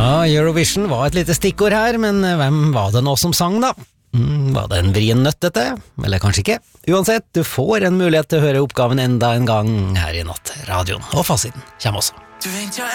Ja, Eurovision var et lite stikkord her, men hvem var det nå som sang da? Var det en vrien nøtt dette? Eller kanskje ikke? Uansett, du får en mulighet til å høre oppgaven enda en gang her i natt. Radioen og fasiten kommer også.